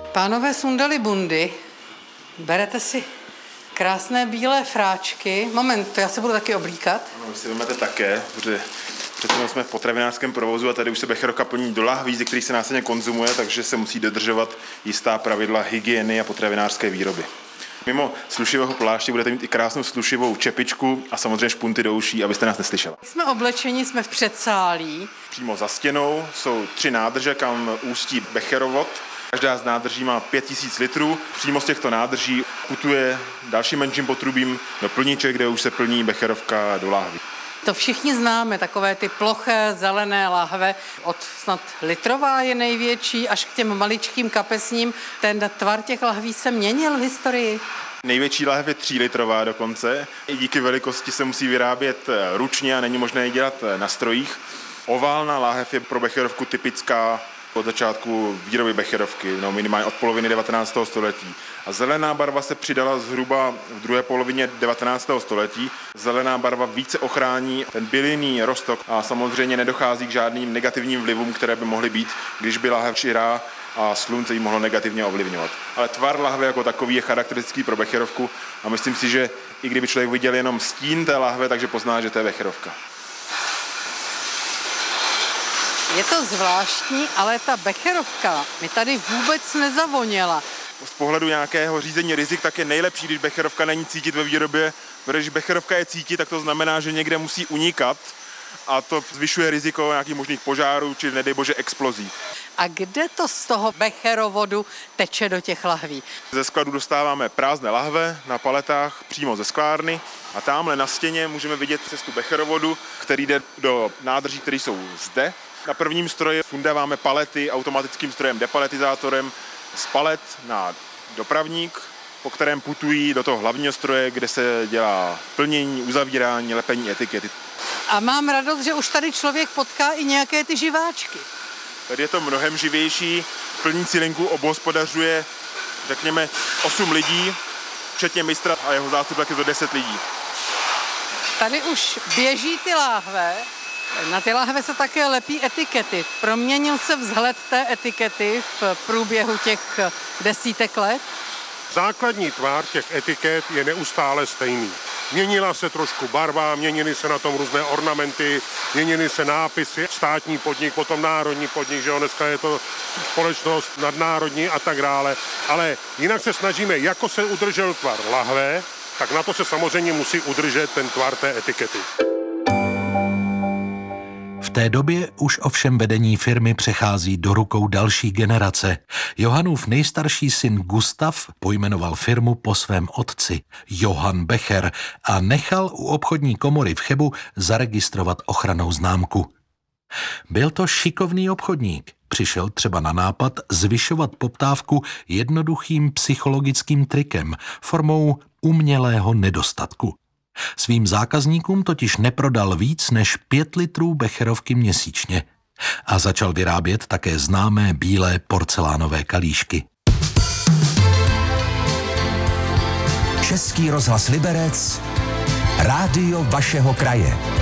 Pánové sundali bundy, berete si krásné bílé fráčky. Moment, to já se budu taky oblíkat. Ano, vy si vezmete také, protože přece jsme v potravinářském provozu a tady už se becherovka plní do lahví, ze kterých se následně konzumuje, takže se musí dodržovat jistá pravidla hygieny a potravinářské výroby. Mimo slušivého pláště budete mít i krásnou slušivou čepičku a samozřejmě špunty do uší, abyste nás neslyšela. Jsme oblečeni, jsme v předsálí. Přímo za stěnou jsou 3 nádrže, kam ústí becherovod. Každá z nádrží má 5000 litrů. Přímo z těchto nádrží putuje dalším menším potrubím do plníček, kde už se plní becherovka do láhví. To všichni známe, takové ty ploché zelené lahve, od snad litrová je největší, až k těm maličkým kapesním. Ten tvar těch lahví se měnil v historii. Největší láhev je 3litrová dokonce. I díky velikosti se musí vyrábět ručně a není možné ji dělat na strojích. Oválná láhev je pro becherovku typická od začátku výroby becherovky, minimálně od poloviny 19. století. A zelená barva se přidala zhruba v druhé polovině 19. století. Zelená barva více ochrání ten bylinný roztok a samozřejmě nedochází k žádným negativním vlivům, které by mohly být, když by láhev širá a slunce ji mohlo negativně ovlivňovat. Ale tvar lahve jako takový je charakteristický pro becherovku a myslím si, že i kdyby člověk viděl jenom stín té lahve, takže pozná, že to je becherovka. Je to zvláštní, ale ta becherovka mi tady vůbec nezavoněla. Z pohledu nějakého řízení rizik tak je nejlepší, když becherovka není cítit ve výrobě, protože když becherovka je cítit, tak to znamená, že někde musí unikat a to zvyšuje riziko nějakých možných požárů či nedej bože explozí. A kde to z toho becherovodu teče do těch lahví? Ze skladu dostáváme prázdné lahve na paletách přímo ze sklárny a tamhle na stěně můžeme vidět cestu becherovodu, který jde do nádrží, které jsou zde. Na prvním stroji sundáváme palety automatickým strojem depaletizátorem z palet na dopravník, po kterém putují do toho hlavního stroje, kde se dělá plnění, uzavírání, lepení etikety. A mám radost, že už tady člověk potká i nějaké ty živáčky. Tady je to mnohem živější. Plnící linku obhospodařuje, řekněme, 8 lidí, včetně mistra a jeho zástupek je to 10 lidí. Tady už běží ty láhve. Na ty láhve se také lepí etikety. Proměnil se vzhled té etikety v průběhu těch desítek let? Základní tvar těch etiket je neustále stejný. Měnila se trošku barva, měnily se na tom různé ornamenty, měnily se nápisy, státní podnik, potom národní podnik, že jo, dneska je to společnost nadnárodní a tak dále. Ale jinak se snažíme, jako se udržel tvar lahve, tak na to se samozřejmě musí udržet ten tvar té etikety. V té době už ovšem vedení firmy přechází do rukou další generace. Johannův nejstarší syn Gustav pojmenoval firmu po svém otci, Johann Becher, a nechal u obchodní komory v Chebu zaregistrovat ochrannou známku. Byl to šikovný obchodník. Přišel třeba na nápad zvyšovat poptávku jednoduchým psychologickým trikem, formou umělého nedostatku. Svým zákazníkům totiž neprodal víc než 5 litrů becherovky měsíčně a začal vyrábět také známé bílé porcelánové kalíšky. Český rozhlas Liberec, rádio vašeho kraje.